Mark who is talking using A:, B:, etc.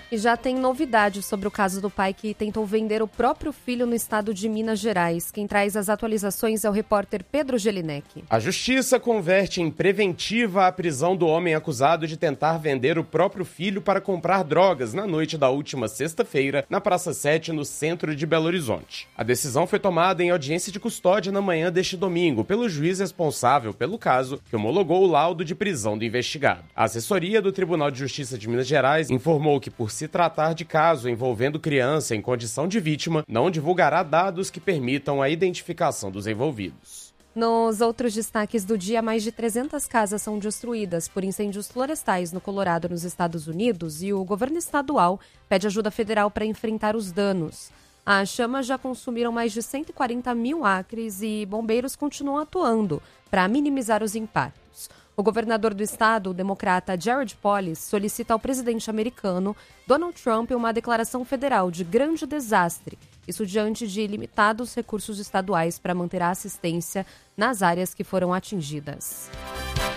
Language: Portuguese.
A: E já tem novidade sobre o caso do pai que tentou vender o próprio filho no estado de Minas Gerais. Quem traz as atualizações é o repórter Pedro Gelinek.
B: A justiça converte em preventiva a prisão do homem acusado de tentar vender o próprio filho para comprar drogas na noite da última sexta-feira, na Praça 7, no centro de Belo Horizonte. A decisão foi tomada em audiência de custódia na manhã deste domingo pelo juiz responsável pelo caso, que homologou o laudo de prisão do investigado. A assessoria do Tribunal de Justiça de Minas Gerais informou que, por se tratar de caso envolvendo criança em condição de vítima, não divulgará dados que permitam a identificação dos envolvidos.
A: Nos outros destaques do dia, mais de 300 casas são destruídas por incêndios florestais no Colorado, nos Estados Unidos, e o governo estadual pede ajuda federal para enfrentar os danos. As chamas já consumiram mais de 140 mil acres e bombeiros continuam atuando para minimizar os impactos. O governador do estado, o democrata Jared Polis, solicita ao presidente americano Donald Trump uma declaração federal de grande desastre, isso diante de limitados recursos estaduais para manter a assistência nas áreas que foram atingidas.